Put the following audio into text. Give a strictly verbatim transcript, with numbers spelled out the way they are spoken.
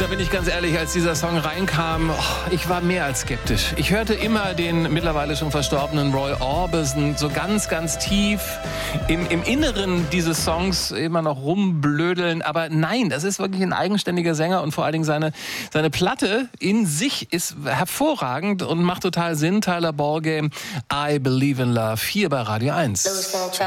da bin ich ganz ehrlich, als dieser Song reinkam, oh, ich war mehr als skeptisch. Ich hörte immer den mittlerweile schon verstorbenen Roy Orbison so ganz, ganz tief im, im Inneren dieses Songs immer noch rumblödeln. Aber nein, das ist wirklich ein eigenständiger Sänger und vor allen Dingen seine, seine Platte in sich ist hervorragend und macht total Sinn. Tyler Ballgame, I Believe in Love, hier bei Radio eins.